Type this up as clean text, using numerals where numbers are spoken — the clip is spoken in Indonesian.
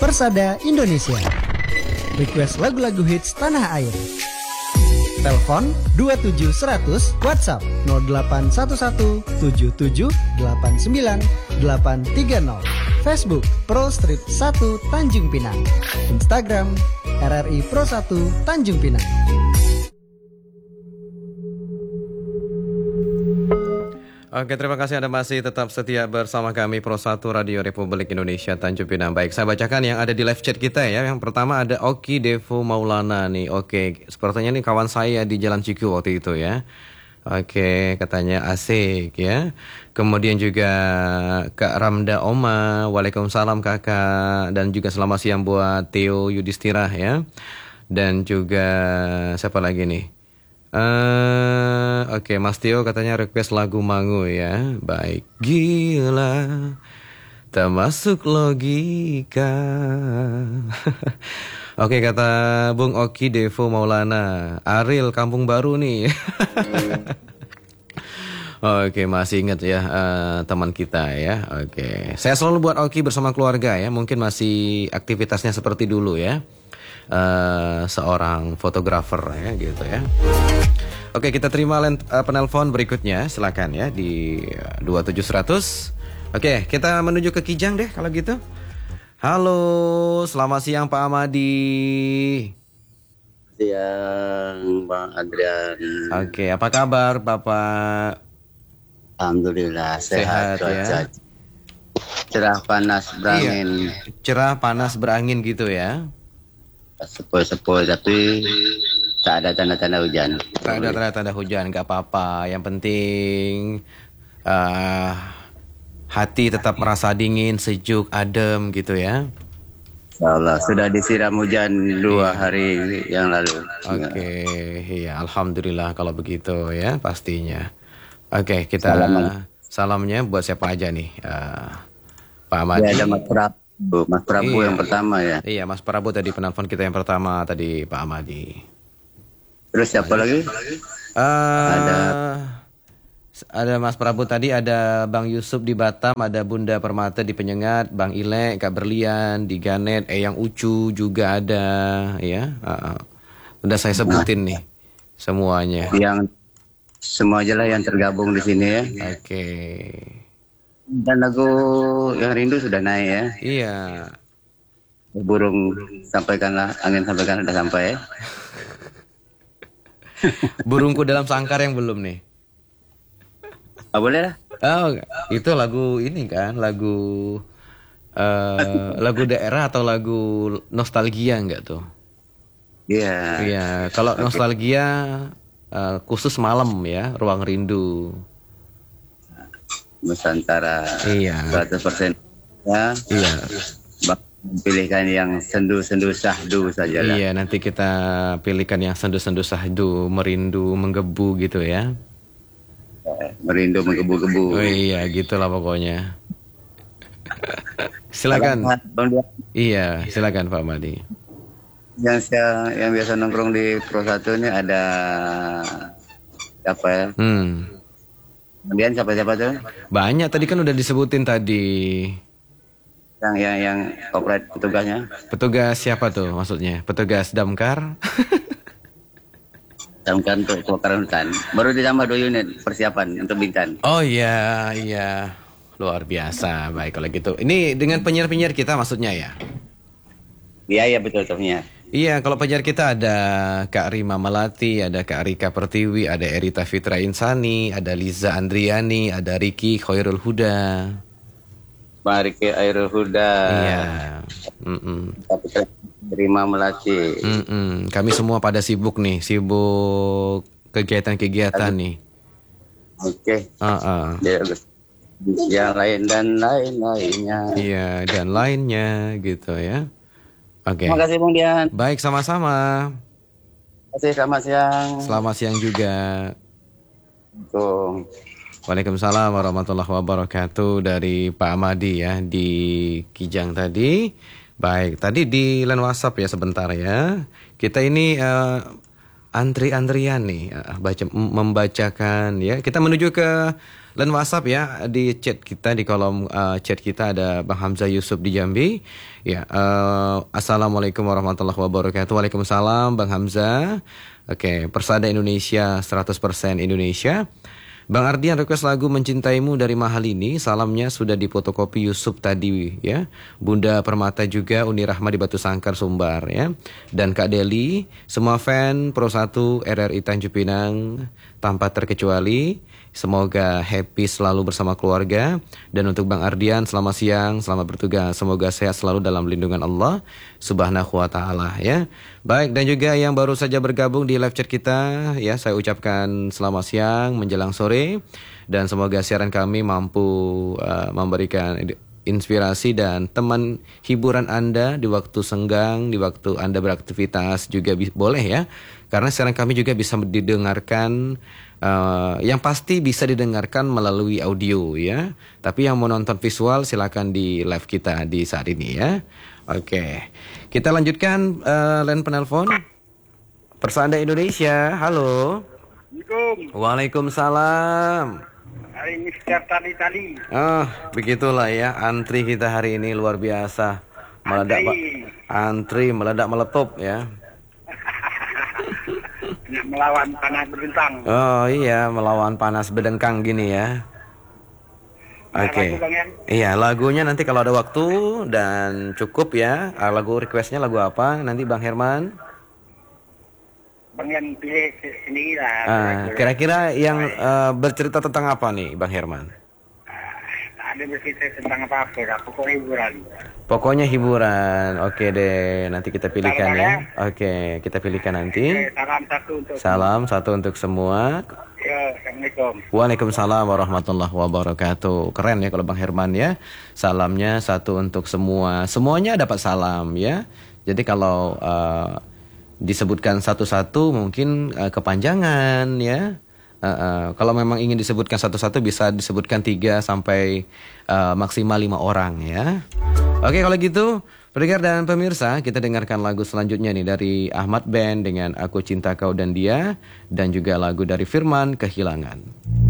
Persada Indonesia. Request lagu-lagu hits tanah air. Telepon 27100, WhatsApp 0811 77 89 830. Facebook Pro Street 1 Tanjung Pinang. Instagram RRI Pro 1 Tanjung Pinang. Oke, terima kasih Anda masih tetap setia bersama kami Pro 1 Radio Republik Indonesia Tanjung Pinang. Baik, saya bacakan yang ada di live chat kita ya. Yang pertama ada Oki Devo Maulana nih. Oke, sepertinya nih kawan saya di Jalan Ciku waktu itu ya. Oke, katanya asik ya. Kemudian juga Kak Ramda Oma, Waalaikumsalam kakak. Dan juga selamat siang buat Theo Yudhistira ya. Dan juga siapa lagi nih? Oke, Mas Tio katanya request lagu Mangu ya. Baik, gila tak masuk logika. Oke, kata Bung Oki Devo Maulana, Ariel Kampung Baru nih. Oke, masih ingat ya teman kita ya. Oke, saya selalu buat Oki bersama keluarga ya. Mungkin masih aktivitasnya seperti dulu ya. Seorang fotografer ya gitu ya. Oke, kita terima penelpon berikutnya. Silakan ya di 27100. Oke, kita menuju ke Kijang deh kalau gitu. Halo, selamat siang Pak Amadi. Siang Bang Adrian. Oke, apa kabar Bapak? Alhamdulillah sehat ya. Cerah panas berangin. Iya, cerah panas berangin gitu ya. Sepoi-sepoi tapi tak ada tanda-tanda hujan. Tak ada tanda-tanda hujan, gak apa-apa. Yang penting hati tetap merasa dingin, sejuk, adem gitu ya. Insyaallah sudah disiram hujan 2 hari yang lalu. Oke, iya alhamdulillah kalau begitu ya pastinya. Oke, kita salamnya buat siapa aja nih? Pak Amadi. Ya, ada Mas Prabu iya, yang pertama ya. Iya, Mas Prabu tadi penelpon kita yang pertama tadi Pak Amadi. Terus siapa lagi? Ada Mas Prabu tadi, ada Bang Yusuf di Batam, ada Bunda Permata di Penyengat, Bang Ile, Kak Berlian di Ganet, Eyang Ucu juga ada ya. Udah saya sebutin nih semuanya. Yang semua aja lah yang tergabung di sini ya. Oke. Dan lagu yang rindu sudah naik ya. Iya. Burung sampaikanlah, angin sampaikan sudah sampai ya. Burungku dalam sangkar yang belum nih. Boleh lah. Oh, itu lagu ini kan, lagu daerah atau lagu nostalgia enggak tuh? Iya. Iya, kalau nostalgia khusus malam ya, Ruang Rindu. Nusantara. Iya. 100% ya. Iya. Pilihkan yang sendu-sendu sahdu saja lah. Iya, nanti kita pilihkan yang sendu-sendu sahdu, merindu, menggebu gitu ya. Merindu menggebu-gebu. Oh iya, gitulah pokoknya. Silakan. Iya, silakan Pak Madi. Yang biasa nongkrong di Pro 1 ini ada siapa ya? Kemudian siapa tuh? Banyak tadi kan udah disebutin tadi. Yang operate petugasnya. Petugas siapa tuh maksudnya? Petugas damkar? Damkar untuk kebakaran hutan. Baru ditambah 2 unit persiapan untuk Bintan. Oh iya. Luar biasa. Baik kalau gitu. Ini dengan penyiar-penyiar kita maksudnya ya? Iya betul penyiar. Iya, kalau penyiar kita ada Kak Rima Melati, ada Kak Rika Pertiwi, ada Erita Fitra Insani, ada Liza Andriani, ada Riki Khairul Huda. Riki Khairul Huda. Iya. Rima Melati. Kami semua pada sibuk nih, sibuk kegiatan-kegiatan nih. Oke. Yang lain dan lain-lainnya. Iya, dan lainnya gitu ya. Oke. Terima kasih Bung Dian. Baik, sama-sama. Terima kasih, selamat siang. Selamat siang juga. Waalaikumsalam warahmatullahi wabarakatuh dari Pak Amadi ya di Kijang tadi. Baik, tadi di line WhatsApp ya sebentar ya. Kita ini antrian nih membacakan ya. Kita menuju ke line WhatsApp ya, di chat kita, di kolom chat kita ada Bang Hamzah Yusuf di Jambi. Ya, Assalamualaikum warahmatullahi wabarakatuh. Waalaikumsalam Bang Hamzah. Oke, Persada Indonesia 100% Indonesia. Bang Ardian request lagu Mencintaimu dari Mahalini. Salamnya sudah difotokopi Yusuf tadi ya. Bunda Permata juga, Uni Rahma di Batu Sangkar Sumbar ya. Dan Kak Deli, semua fan Pro 1 RRI Tanjung Pinang tanpa terkecuali. Semoga happy selalu bersama keluarga. Dan untuk Bang Ardian, selamat siang, selamat bertugas. Semoga sehat selalu dalam lindungan Allah Subhanahu wa taala ya. Baik, dan juga yang baru saja bergabung di live chat kita ya, saya ucapkan selamat siang menjelang sore, dan semoga siaran kami mampu memberikan inspirasi dan teman hiburan Anda di waktu senggang, di waktu Anda beraktivitas juga boleh ya. Karena siaran kami juga bisa didengarkan, yang pasti bisa didengarkan melalui audio ya. Tapi yang mau nonton visual silakan di live kita di saat ini ya. Oke, kita lanjutkan line penelpon. Persada Indonesia, halo. Waalaikumsalam. Hari ini setiap tali. Begitulah ya, antri kita hari ini luar biasa. Antri meledak meletup ya. Melawan panas berdengkang. Oh iya, melawan panas berdengkang gini ya. Oke. Iya, lagunya nanti kalau ada waktu dan cukup ya. Lagu requestnya lagu apa? Nanti Bang Herman. Bang yang pilih sendiri lah. Kira-kira yang bercerita tentang apa nih Bang Herman? Ada bercerita tentang apa-apa, pokoknya hiburan. Pokoknya hiburan. Oke deh, nanti kita pilihkan ya. Oke, kita pilihkan nanti. Salam satu untuk semua. Ya, Assalamualaikum. Waalaikumsalam warahmatullahi wabarakatuh. Keren ya kalau Bang Herman ya. Salamnya satu untuk semua. Semuanya dapat salam ya. Jadi kalau disebutkan satu-satu mungkin kepanjangan ya. Kalau memang ingin disebutkan satu-satu bisa disebutkan 3 sampai maksimal 5 orang ya. Oke, kalau gitu pendengar dan pemirsa, kita dengarkan lagu selanjutnya nih dari Ahmad Band dengan Aku Cinta Kau dan Dia, dan juga lagu dari Firman Kehilangan.